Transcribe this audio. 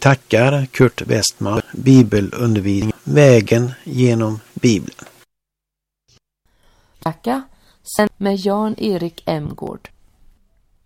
tackar Kurt Westman, bibelundervisning, vägen genom Bibeln. Tacka sen med Jan-Erik Emgård.